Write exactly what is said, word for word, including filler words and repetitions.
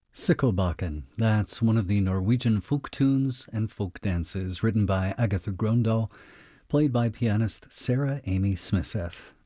Sikkilbakken. That's one of the Norwegian folk tunes and folk dances written by Agatha Grøndahl, played by pianist Sarah Amy Smithseth.